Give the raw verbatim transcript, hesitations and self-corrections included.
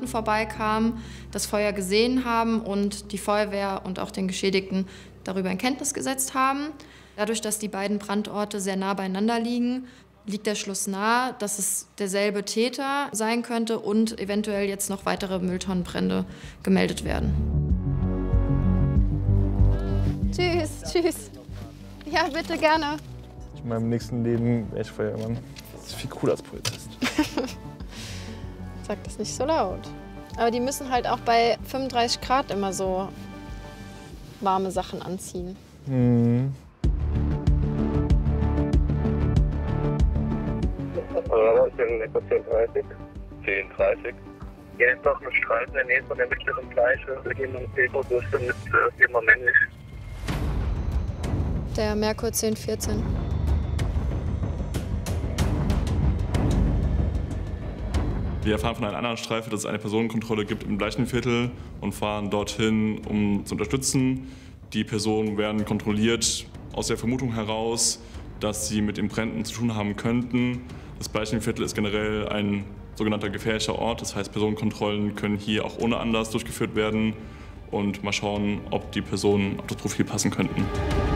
vorbeikamen, das Feuer gesehen haben und die Feuerwehr und auch den Geschädigten darüber in Kenntnis gesetzt haben. Dadurch, dass die beiden Brandorte sehr nah beieinander liegen, liegt der Schluss nahe, dass es derselbe Täter sein könnte und eventuell jetzt noch weitere Mülltonnenbrände gemeldet werden. Tschüss, tschüss. Ja, bitte, gerne. In meinem nächsten Leben wäre ich Feuerwehrmann. Das ist viel cooler als Polizist. Sag das nicht so laut. Aber die müssen halt auch bei fünfunddreißig Grad immer so warme Sachen anziehen. Mhm. Oder zehn dreißig. zehn dreißig. Hier ist noch ein Streifen in der Nähe von der mittleren Fleische. Wir gehen um zehn Uhr durch, mit äh, immer männlich. Der Merkur zehn vierzehn. Wir erfahren von einer anderen Streife, dass es eine Personenkontrolle gibt im Leichenviertel und fahren dorthin, um zu unterstützen. Die Personen werden kontrolliert aus der Vermutung heraus, dass sie mit den Bränden zu tun haben könnten. Das Leichenviertel ist generell ein sogenannter gefährlicher Ort. Das heißt, Personenkontrollen können hier auch ohne Anlass durchgeführt werden und mal schauen, ob die Personen auf das Profil passen könnten.